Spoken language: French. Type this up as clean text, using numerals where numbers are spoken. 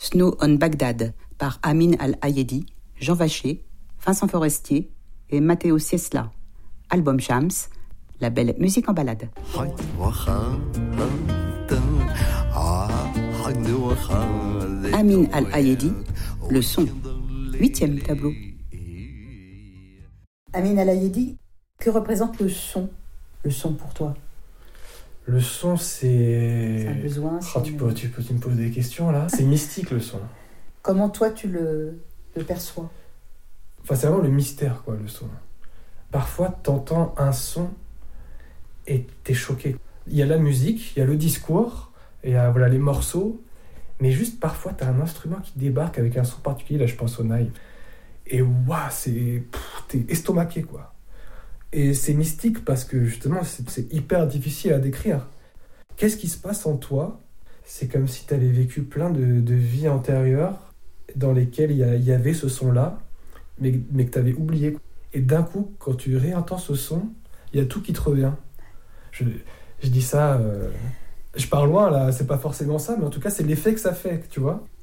Snow on Bagdad par Amin Al-Ayedi, Jean Vacher, Vincent Forestier et Matteo Siesla. Album Shams, label Musique en balade. Amin Al-Ayedi, le son, 8e tableau. Amin Al-Ayedi, que représente le son pour toi? Le son, c'est un besoin. Tu me poses des questions là. C'est mystique le son. Comment toi tu le perçois? Enfin, c'est vraiment le mystère, quoi, le son. Parfois, t'entends un son et t'es choqué. Il y a la musique, il y a le discours, et il y a les morceaux, mais juste parfois, t'as un instrument qui débarque avec un son particulier. Là, je pense au naïf. Et waouh, t'es estomaqué, quoi. Et c'est mystique parce que justement, c'est hyper difficile à décrire. Qu'est-ce qui se passe en toi? C'est comme si tu avais vécu plein de vies antérieures dans lesquelles il y avait ce son-là, mais que tu avais oublié. Et d'un coup, quand tu réentends ce son, il y a tout qui te revient. Je dis ça, je pars loin là, c'est pas forcément ça, mais en tout cas, c'est l'effet que ça fait, tu vois.